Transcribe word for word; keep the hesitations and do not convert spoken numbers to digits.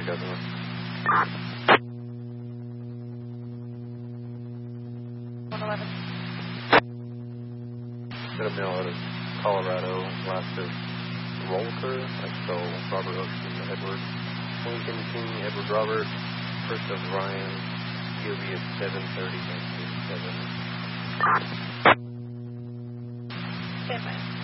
government. one eleven. Got a mail out of Colorado, last of Rolter, that's so Robert Ocean, Edward, Lincoln King, Edward Robert, first of Ryan, P O V at seven thirty, nineteen eighty-seven. Stand by.